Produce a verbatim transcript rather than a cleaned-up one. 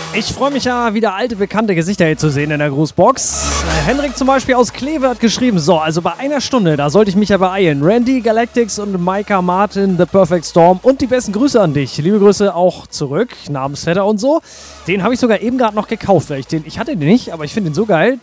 Ich freue mich ja, wieder alte, bekannte Gesichter hier zu sehen in der Grußbox. Äh, Henrik zum Beispiel aus Kleve hat geschrieben, so, also bei einer Stunde, da sollte ich mich ja beeilen. Randy, Galactics und Maika Martin, The Perfect Storm und die besten Grüße an dich. Liebe Grüße auch zurück, Namensvetter und so. Den habe ich sogar eben gerade noch gekauft, weil ich den, ich hatte den nicht, aber ich finde den so geil.